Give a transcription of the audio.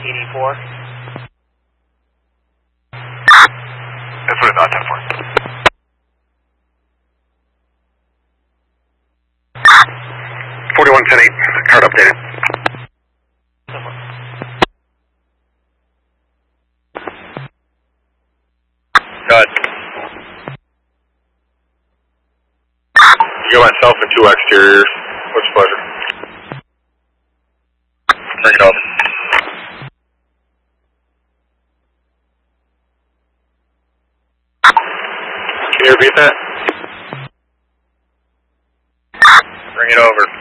ED4. That's what I thought, 10-4. 41-10-8, card updated. Good. You got myself and 2 exteriors. What's your pleasure? Bring it over. Can you repeat that? Bring it over.